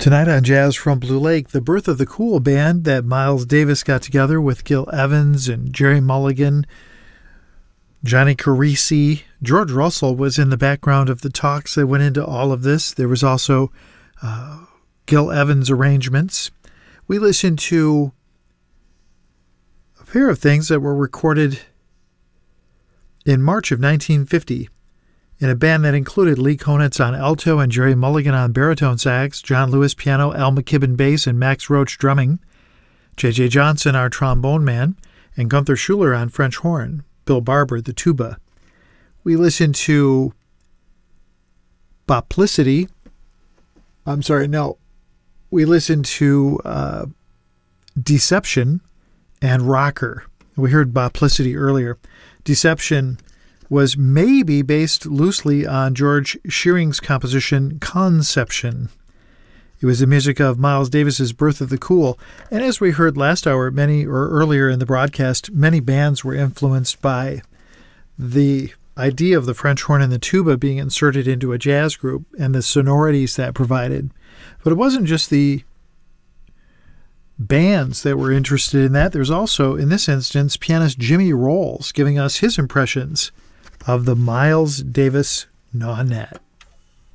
Tonight on Jazz from Blue Lake, the Birth of the Cool band that Miles Davis got together with Gil Evans and Jerry Mulligan, Johnny Carisi. George Russell was in the background of the talks that went into all of this. There was also Gil Evans arrangements. We listened to a pair of things that were recorded in March of 1950 in a band that included Lee Konitz on alto and Jerry Mulligan on baritone sax, John Lewis piano, Al McKibben bass, and Max Roach drumming, J.J. Johnson, our trombone man, and Gunther Schuller on French horn, Bill Barber, the tuba. We listened to Boplicity. We listened to Deception and Rocker. We heard Boplicity earlier. Deception was maybe based loosely on George Shearing's composition Conception. It was the music of Miles Davis's Birth of the Cool. And as we heard last hour, earlier in the broadcast, many bands were influenced by the idea of the French horn and the tuba being inserted into a jazz group and the sonorities that provided. But it wasn't just the bands that were interested in that. There's also, in this instance, pianist Jimmy Rolls giving us his impressions of the Miles Davis Nonet.